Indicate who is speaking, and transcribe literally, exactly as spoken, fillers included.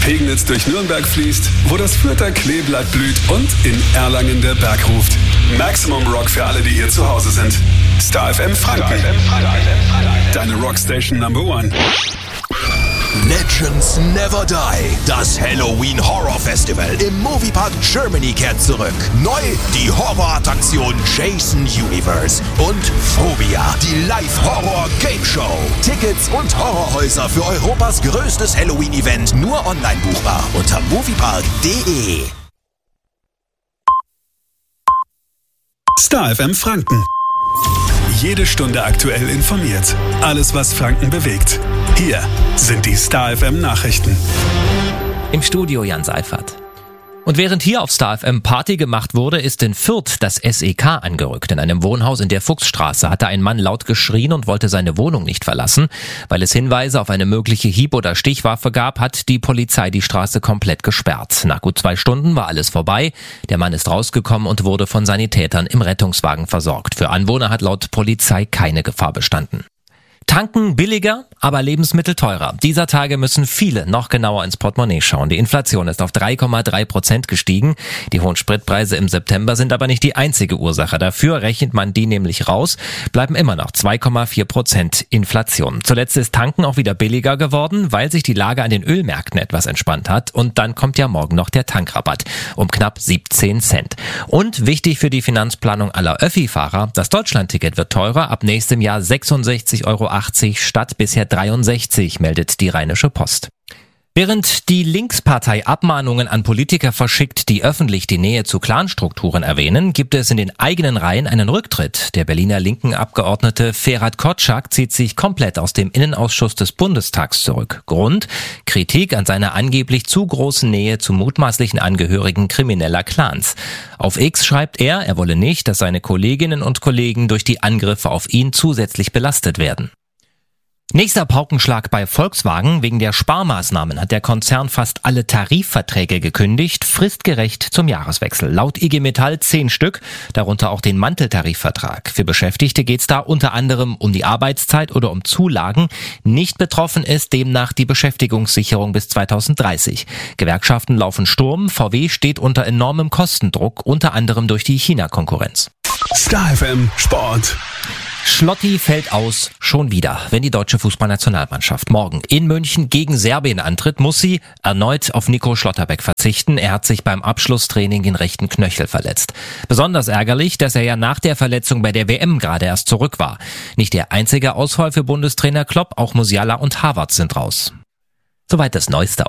Speaker 1: Pegnitz durch Nürnberg fließt, wo das Fürther Kleeblatt blüht und in Erlangen der Berg ruft. Maximum Rock für alle, die hier zu Hause sind. Star F M Franken. Deine Rockstation Number One.
Speaker 2: Legends Never Die. Das Halloween Horror Festival im Moviepark Germany kehrt zurück. Neu die Horrorattraktion Jason Universe und Phobia, die Live-Horror-Game-Show. Tickets und Horrorhäuser für Europas größtes Halloween-Event nur online buchbar unter moviepark punkt de.
Speaker 1: Star F M Franken. Jede Stunde aktuell informiert. Alles, was Franken bewegt. Hier sind die Star F M Nachrichten.
Speaker 3: Im Studio Jan Seifert. Und während hier auf Star F M Party gemacht wurde, ist in Fürth das S E K angerückt. In einem Wohnhaus in der Fuchsstraße hatte ein Mann laut geschrien und wollte seine Wohnung nicht verlassen. Weil es Hinweise auf eine mögliche Hieb- oder Stichwaffe gab, hat die Polizei die Straße komplett gesperrt. Nach gut zwei Stunden war alles vorbei. Der Mann ist rausgekommen und wurde von Sanitätern im Rettungswagen versorgt. Für Anwohner hat laut Polizei keine Gefahr bestanden. Tanken billiger, aber Lebensmittel teurer. Dieser Tage müssen viele noch genauer ins Portemonnaie schauen. Die Inflation ist auf drei Komma drei Prozent gestiegen. Die hohen Spritpreise im September sind aber nicht die einzige Ursache. Dafür rechnet man die nämlich raus, bleiben immer noch zwei Komma vier Prozent Inflation. Zuletzt ist Tanken auch wieder billiger geworden, weil sich die Lage an den Ölmärkten etwas entspannt hat. Und dann kommt ja morgen noch der Tankrabatt um knapp siebzehn Cent. Und wichtig für die Finanzplanung aller Öffi-Fahrer, das Deutschlandticket wird teurer, ab nächstem Jahr sechsundsechzig Euro achtzig statt bisher dreiundsechzig, meldet die Rheinische Post. Während die Linkspartei Abmahnungen an Politiker verschickt, die öffentlich die Nähe zu Clanstrukturen erwähnen, gibt es in den eigenen Reihen einen Rücktritt. Der Berliner linken Abgeordnete Ferhat Kotschak zieht sich komplett aus dem Innenausschuss des Bundestags zurück. Grund? Kritik an seiner angeblich zu großen Nähe zu mutmaßlichen Angehörigen krimineller Clans. Auf X schreibt er, er wolle nicht, dass seine Kolleginnen und Kollegen durch die Angriffe auf ihn zusätzlich belastet werden. Nächster Paukenschlag bei Volkswagen. Wegen der Sparmaßnahmen hat der Konzern fast alle Tarifverträge gekündigt, fristgerecht zum Jahreswechsel. Laut I G Metall zehn Stück, darunter auch den Manteltarifvertrag. Für Beschäftigte geht's da unter anderem um die Arbeitszeit oder um Zulagen. Nicht betroffen ist demnach die Beschäftigungssicherung bis zweitausenddreißig. Gewerkschaften laufen Sturm, V W steht unter enormem Kostendruck, unter anderem durch die China-Konkurrenz.
Speaker 1: Star F M Sport.
Speaker 3: Schlotti fällt aus, schon wieder. Wenn die deutsche Fußballnationalmannschaft morgen in München gegen Serbien antritt, muss sie erneut auf Nico Schlotterbeck verzichten. Er hat sich beim Abschlusstraining den rechten Knöchel verletzt. Besonders ärgerlich, dass er ja nach der Verletzung bei der W M gerade erst zurück war. Nicht der einzige Ausfall für Bundestrainer Klopp, auch Musiala und Havertz sind raus. Soweit das Neueste.